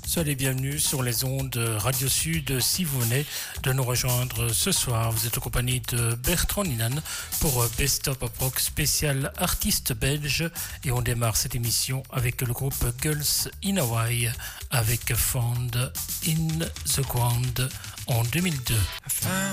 Soyez les bienvenus sur les ondes Radio Sud. Si vous venez de nous rejoindre ce soir, vous êtes en compagnie de Bertrand Ninan pour Best of Pop Rock spécial artiste belge. Et on démarre cette émission avec le groupe Girls in Hawaii avec Found in the Ground en 2002.